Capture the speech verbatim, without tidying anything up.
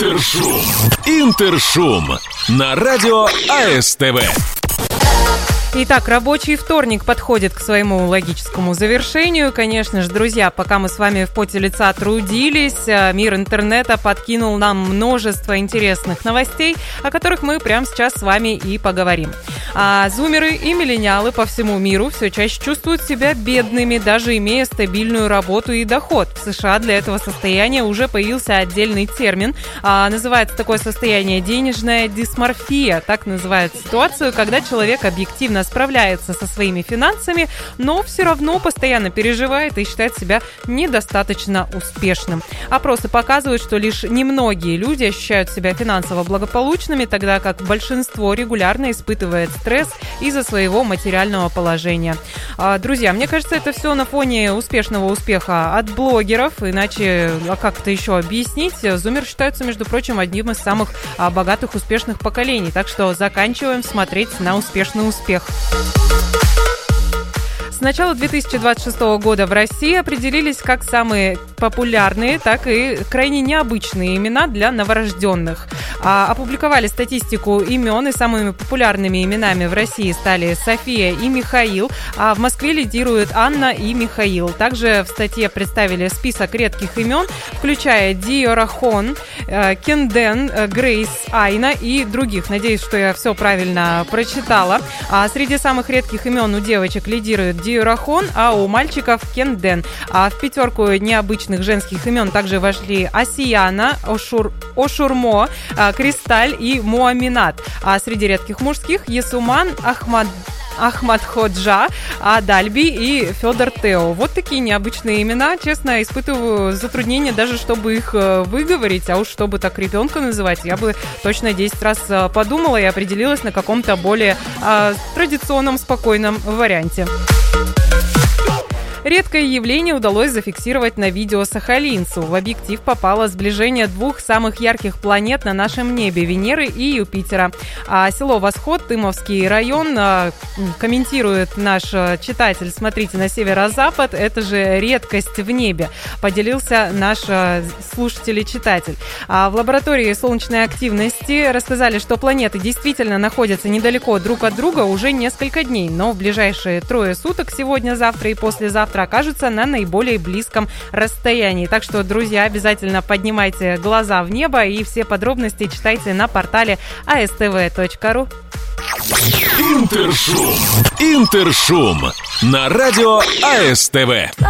Интершум. Интершум. На радио АСТВ. Итак, рабочий вторник подходит к своему логическому завершению. Конечно же, друзья, пока мы с вами в поте лица трудились, мир интернета подкинул нам множество интересных новостей, о которых мы прямо сейчас с вами и поговорим. А зумеры и миллениалы по всему миру все чаще чувствуют себя бедными, даже имея стабильную работу и доход. В США для этого состояния уже появился отдельный термин. А, называется такое состояние денежная дисморфия. Так называют ситуацию, когда человек объективно справляется со своими финансами, но все равно постоянно переживает и считает себя недостаточно успешным. Опросы показывают, что лишь немногие люди ощущают себя финансово благополучными, тогда как большинство регулярно испытывает стресс из-за своего материального положения. Друзья, мне кажется, это все на фоне успешного успеха от блогеров, иначе а как это еще объяснить? Зумеры считаются, между прочим, одним из самых богатых, успешных поколений, так что заканчиваем смотреть на успешный успех. С начала две тысячи двадцать шестого года в России определились как самые популярные, так и крайне необычные имена для новорожденных. А, опубликовали статистику имен, и самыми популярными именами в России стали София и Михаил, а в Москве лидируют Анна и Михаил. Также в статье представили список редких имен, включая Диорахон, Кенден, Грейс, Айна и других. Надеюсь, что я все правильно прочитала. А среди самых редких имен у девочек лидирует Диорахон, а у мальчиков Кенден. А в пятерку необычных женских имен также вошли Асияна, Ошур, Ошурмо, Кристаль и Муаминат. А среди редких мужских Ясуман, Ахмад, Ахмад Ходжа, Адальби и Федор Тео. Вот такие необычные имена. Честно, испытываю затруднения даже, чтобы их выговорить, а уж чтобы так ребенка называть, я бы точно десять раз подумала и определилась на каком-то более а, традиционном, спокойном варианте. Редкое явление удалось зафиксировать на видео сахалинцу. В объектив попало сближение двух самых ярких планет на нашем небе – Венеры и Юпитера. А село Восход, Тымовский район, комментирует наш читатель. Смотрите, на северо-запад – это же редкость в небе, поделился наш слушатель и читатель. А в лаборатории солнечной активности рассказали, что планеты действительно находятся недалеко друг от друга уже несколько дней, но в ближайшие трое суток, сегодня, завтра и послезавтра, окажутся на наиболее близком расстоянии. Так что, друзья, обязательно поднимайте глаза в небо и все подробности читайте на портале а эс тэ вэ точка ру. Интершум. Интершум. На радио АСТВ.